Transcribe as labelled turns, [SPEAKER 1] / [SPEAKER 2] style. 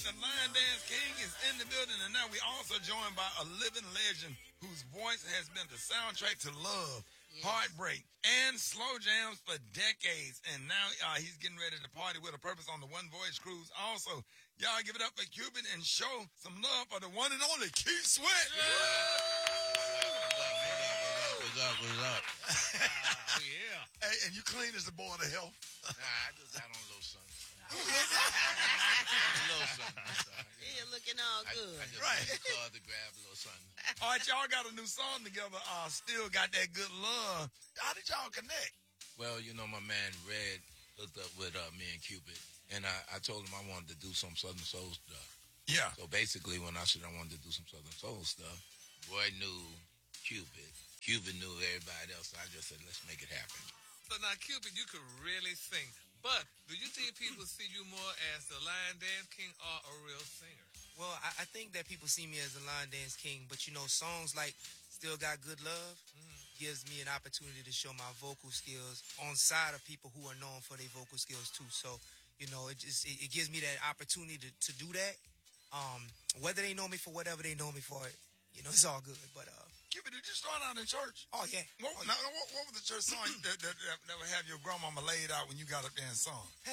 [SPEAKER 1] the Lion Dance King is in the building, and now we're also joined by a living legend whose voice has been the soundtrack to love, heartbreak, and slow jams for decades. And now he's getting ready to party with a purpose on the One Voice Cruise. Also, y'all give it up for Cupid and show some love for the one and only Keith Sweat.
[SPEAKER 2] What's up?
[SPEAKER 3] Yeah.
[SPEAKER 1] Hey, and you clean as the board of health.
[SPEAKER 2] Nah, I just got on a little something.
[SPEAKER 4] You're looking all good.
[SPEAKER 2] I just
[SPEAKER 1] Right.
[SPEAKER 2] went to the car to grab a little something.
[SPEAKER 1] All right, y'all got a new song together. Still got that good love. How did y'all connect?
[SPEAKER 2] Well, you know, my man Red hooked up with me and Cupid, and I told him I wanted to do some Southern Soul stuff.
[SPEAKER 1] Yeah.
[SPEAKER 2] So basically, when I said I wanted to do some Southern Soul stuff, Roy knew Cupid. Cupid knew everybody else. So I just said, let's make it happen.
[SPEAKER 3] So now, Cupid, you could really sing. But do you think people see you more as the Lion Dance King or a real singer?
[SPEAKER 5] Well, I think that people see me as the Lion Dance King, but you know, songs like Still Got Good Love gives me an opportunity to show my vocal skills on side of people who are known for their vocal skills too. So, you know, it gives me that opportunity to do that. Whether they know me for whatever they know me for, you know, it's all good. But
[SPEAKER 1] Cupid, did you start out in church?
[SPEAKER 5] oh yeah.
[SPEAKER 1] What was the church song that would have your grandmama laid out when you got up there and sung?